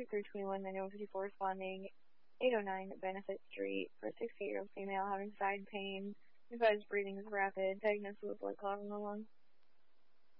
2321 9154 responding 809 Benefit Street for a 68-year-old female having side pain. Advised breathing is rapid. Diagnosed with blood clot in the lung.